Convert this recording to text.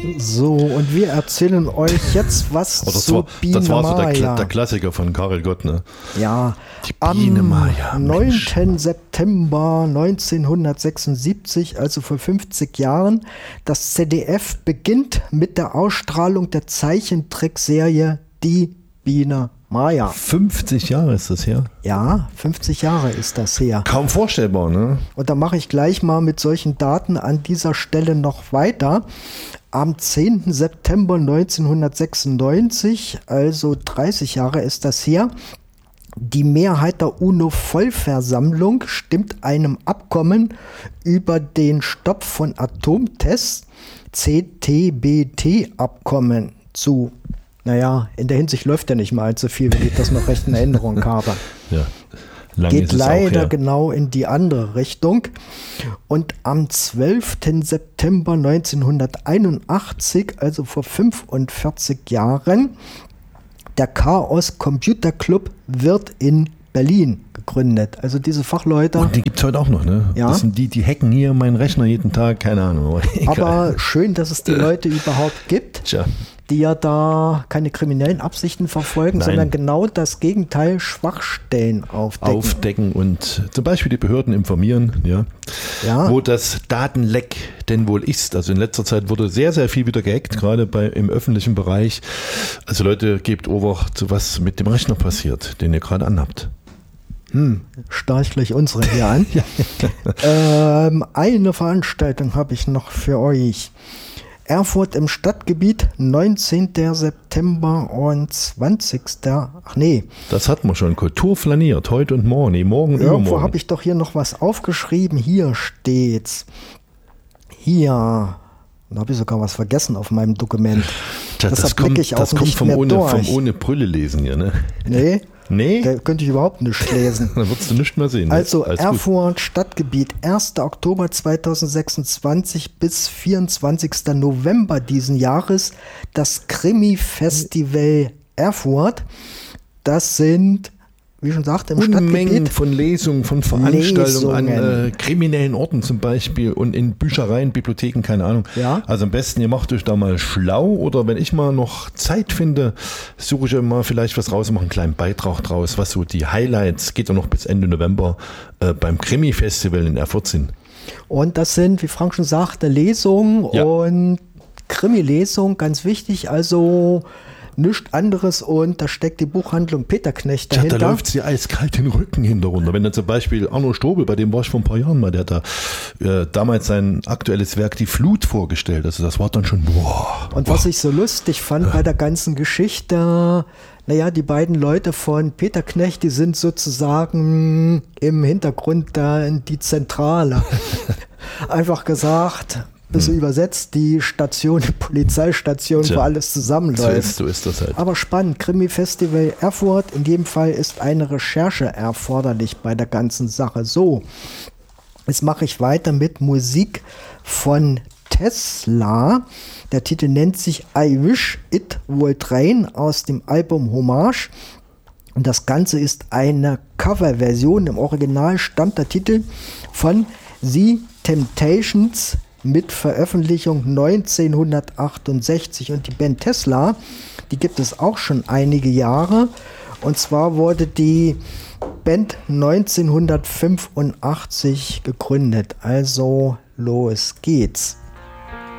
So, und wir erzählen euch jetzt was zu Biene Das war so Maya. der Klassiker von Karel Gott, ne? Ja, Die Biene Maya. Am 9. September 1976, also vor 50 Jahren, das ZDF beginnt mit der Ausstrahlung der Zeichentrickserie Die Biene Maya. 50 Jahre ist das her? Ja, 50 Jahre ist das her. Kaum vorstellbar, ne? Und da mache ich gleich mal mit solchen Daten an dieser Stelle noch weiter. Am 10. September 1996, also 30 Jahre ist das her, die Mehrheit der UNO-Vollversammlung stimmt einem Abkommen über den Stopp von Atomtests, CTBT-Abkommen, zu. Naja, in der Hinsicht läuft ja nicht mal allzu viel, wenn ich das noch recht in Erinnerung habe. Ja, lange Geht ist es leider auch her. genau in die andere Richtung. Und am 12. September 1981, also vor 45 Jahren, der Chaos Computer Club wird in Berlin gegründet. Also diese Fachleute. Und die gibt es heute auch noch, ne? Ja. Das sind die hacken hier meinen Rechner jeden Tag, keine Ahnung. Aber schön, dass es die Leute überhaupt gibt. Tja. Die ja da keine kriminellen Absichten verfolgen, Nein. sondern genau das Gegenteil, Schwachstellen aufdecken. Und zum Beispiel die Behörden informieren, ja, wo das Datenleck denn wohl ist. Also in letzter Zeit wurde sehr, sehr viel wieder gehackt, gerade im öffentlichen Bereich. Also Leute, gebt over zu was mit dem Rechner passiert, den ihr gerade anhabt. Starr ich gleich unsere hier an. Eine Veranstaltung habe ich noch für euch. Erfurt im Stadtgebiet, 19. September und 20. Das hatten wir schon. Kultur flaniert, heute und morgen. Nee, morgen, Irgendwo übermorgen. habe ich doch hier noch was aufgeschrieben. Hier steht's. Hier. Da habe ich sogar was vergessen auf meinem Dokument. Das kommt vom ohne Brille lesen hier, ne? Nee, da könnte ich überhaupt nicht lesen. Dann würdest du nichts mehr sehen. Also Alles Erfurt gut. Stadtgebiet, 1. Oktober 2026 bis 24. November diesen Jahres, das Krimi-Festival Erfurt. Das sind, wie schon sagte, im Unmengen Stadtgebiet von Lesungen, von Veranstaltungen an kriminellen Orten zum Beispiel und in Büchereien, Bibliotheken, keine Ahnung. Ja. Also am besten, ihr macht euch da mal schlau oder wenn ich mal noch Zeit finde, suche ich mal vielleicht was raus und mache einen kleinen Beitrag draus, was so die Highlights, geht ja noch bis Ende November, beim Krimi-Festival in Erfurt sind. Und das sind, wie Frank schon sagte, Lesungen und Krimi-Lesungen, ganz wichtig, also nichts anderes, und da steckt die Buchhandlung Peter Knecht dahinter. Da läuft sie eiskalt den Rücken hinterunter. Wenn dann zum Beispiel Arno Strobel, bei dem war ich vor ein paar Jahren mal, der hat da damals sein aktuelles Werk Die Flut vorgestellt. Also das war dann schon boah. Und was ich so lustig fand bei der ganzen Geschichte, naja, die beiden Leute von Peter Knecht, die sind sozusagen im Hintergrund da die Zentrale. Einfach gesagt, bisschen übersetzt, die Station, die Polizeistation, wo alles zusammenläuft. So ist das halt. Aber spannend, Krimi-Festival Erfurt, in jedem Fall ist eine Recherche erforderlich bei der ganzen Sache. So, jetzt mache ich weiter mit Musik von Tesla. Der Titel nennt sich I Wish It Would Rain aus dem Album Hommage. Und das Ganze ist eine Coverversion. Im Original stammt der Titel von The Temptations mit Veröffentlichung 1968. Und die Band Tesla, die gibt es auch schon einige Jahre. Und zwar wurde die Band 1985 gegründet. Also los geht's.